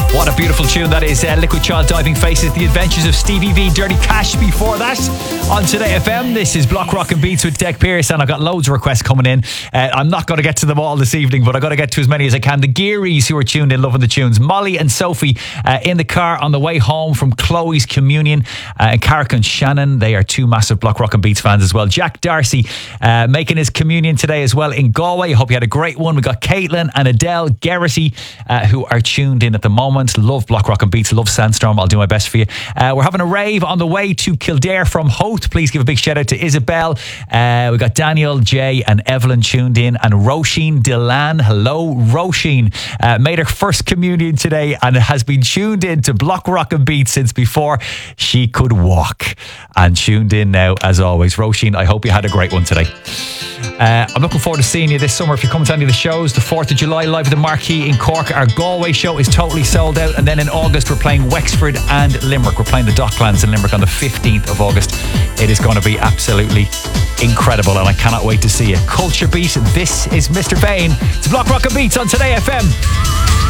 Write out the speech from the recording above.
What a beautiful tune that is. Liquid Child, Diving Faces, The Adventures of Stevie V, Dirty Cash before that. On Today FM, this is Block Rock and Beats with Deck Pearce, and I've got loads of requests coming in. I'm not going to get to them all this evening, but I've got to get to as many as I can. The Gearys, who are tuned in, loving the tunes. Molly and Sophie in the car on the way home from Chloe's communion. And Carrick and Shannon, they are two massive Block Rock and Beats fans as well. Jack Darcy making his communion today as well in Galway. Hope you had a great one. We got Caitlin and Adele Gerrity who are tuned in at the moment. Love Block Rock and Beats, love Sandstorm. I'll do my best for you. We're having a rave on the way to Kildare from Howth. Please give a big shout out to Isabel. We got Daniel, Jay and Evelyn tuned in, and Roisin Delan. Hello Roisin, made her first communion today and has been tuned in to Block Rock and Beats since before she could walk, and tuned in now as always. Roisin, I hope you had a great one today. I'm looking forward to seeing you this summer if you come to any of the shows. The 4th of July live at the Marquee in Cork. Our Galway show is totally sold out, and then in August we're playing Wexford and Limerick. We're playing the Docklands in Limerick on the 15th of August. It is going to be absolutely incredible, and I cannot wait to see you. Culture Beat, this is Mr. Vane. It's Block Rock and Beats on Today FM.